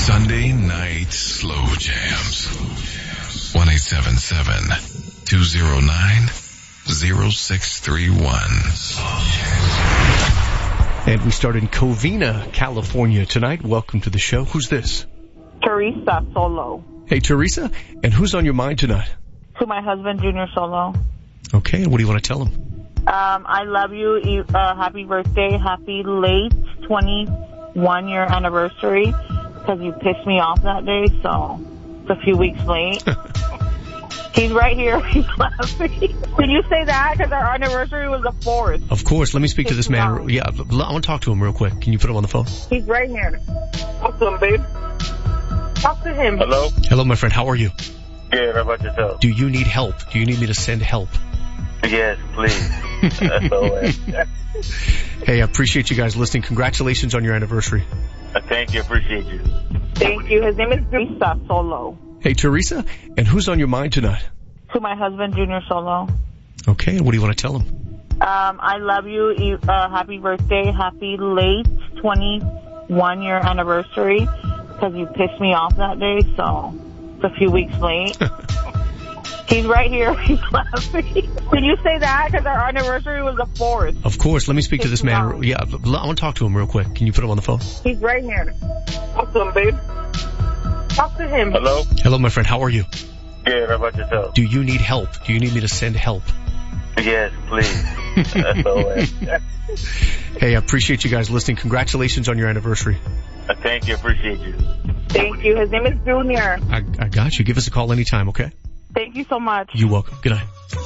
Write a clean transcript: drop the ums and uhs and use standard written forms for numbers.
Sunday night slow jams. 1-877-209-0631. And we start in Covina, California tonight. Welcome to the show. Who's this? Teresa Solo. Hey, Teresa. And who's on your mind tonight? To my husband, Junior Solo. Okay, and what do you want to tell him? I love you. Happy birthday. Happy late 21-year anniversary. Because you pissed me off that day, so it's a few weeks late. He's right here. He's laughing. Can you say that? Because our anniversary was the 4th. Of course. Let me speak to this man. Yeah, I want to talk to him real quick. Can you put him on the phone? He's right here. Talk to him, babe. Talk to him. Hello? Hello, my friend. How are you? Good. How about yourself? Do you need help? Do you need me to send help? Yes, please. That's all right. Hey, I appreciate you guys listening. Congratulations on your anniversary. Thank you. Appreciate you. Thank you. His name is Teresa Solo. Hey, Teresa. And who's on your mind tonight? To my husband, Junior Solo. Okay, and what do you want to tell him? I love you. Happy birthday. Happy late 21-year anniversary. Because you pissed me off that day, so it's a few weeks late. He's right here. He's laughing. Can you say that? Because our anniversary was the 4th. Of course. Let me speak to this man. Yeah, I want to talk to him real quick. Can you put him on the phone? He's right here. Talk to him, babe. Talk to him. Hello? Hello, my friend. How are you? Good. How about yourself? Do you need help? Do you need me to send help? Yes, please. That's all right. Hey, I appreciate you guys listening. Congratulations on your anniversary. Thank you. Appreciate you. Thank you. His name is Junior. I got you. Give us a call anytime, okay? Thank you so much. You're welcome. Good night.